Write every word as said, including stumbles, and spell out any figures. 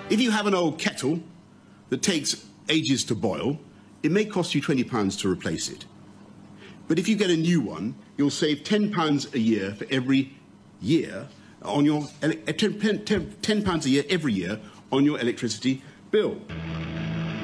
If you have an old kettle that takes ages to boil, it may cost you twenty pounds to replace it. But if you get a new one, you'll save ten pounds a year for every year on your ten pounds a year every year on your electricity bill.